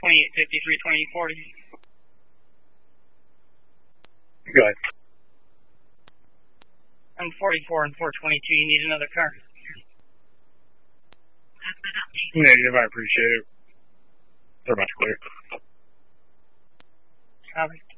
2853, 2040. Go ahead. On 44 and 422, you need another car. Negative, I appreciate it. They're much clear. Copy.